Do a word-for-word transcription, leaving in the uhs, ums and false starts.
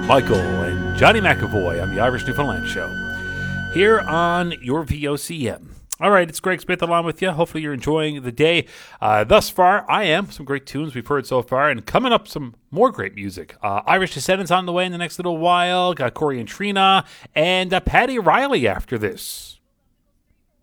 Michael and Johnny McAvoy on the Irish Newfoundland Show here on your V O C M. All right, it's Greg Smith along with you. Hopefully you're enjoying the day. Uh, thus far, I am. Some great tunes we've heard so far, and coming up, some more great music. Uh, Irish Descendants on the way in the next little while. Got Corey and Trina, and uh, Paddy Riley after this.